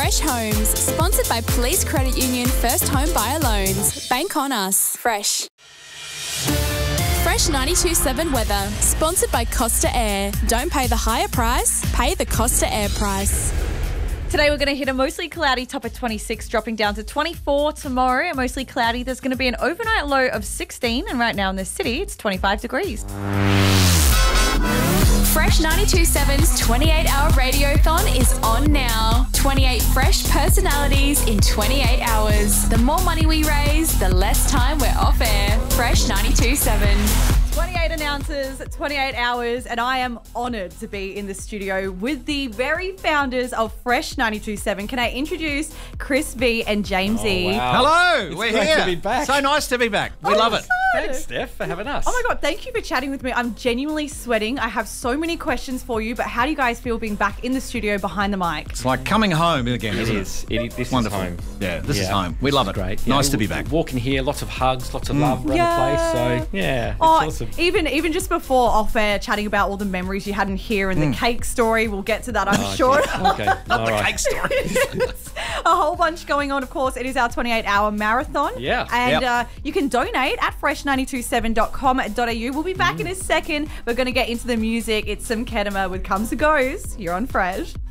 Fresh Homes, sponsored by Police Credit Union First Home Buyer Loans. Bank on us. Fresh. Fresh 92.7 weather, sponsored by Costa Air. Don't pay the higher price, pay the Costa Air price. Today we're going to hit a mostly cloudy top of 26, dropping down to 24 tomorrow. A mostly cloudy, there's going to be an overnight low of 16, and right now in the city it's 25 degrees. Fresh 92.7's 28-hour radiothon is on now. 28 fresh personalities in 28 hours. The more money we raise, the less time we're off air. Fresh 92.7. 28 announcers, 28 hours, and I am honoured to be in the studio with the very founders of Fresh 92.7. Can I introduce Chris V and James E? Wow. Hello, we're great here. to be back. So nice to be back. We love it. Thanks, Steph, for having us. Oh my God, thank you for chatting with me. I'm genuinely sweating. I have so many questions for you, but how do you guys feel being back in the studio behind the mic? It's like coming home again, isn't it? This Wonderful. is home. Yeah, this is home. We love it. Great. Nice to be back. Walking here, lots of hugs, lots of love around the place. So yeah, it's awesome. Even just before off air, chatting about all the memories you had in here and the cake story. We'll get to that, I'm sure. Okay. All right. Cake story. A whole bunch going on, of course. It is our 28-hour marathon. Yeah. And you can donate at fresh927.com.au. We'll be back in a second. We're going to get into the music. It's some Kedema with Comes and Goes here on Fresh.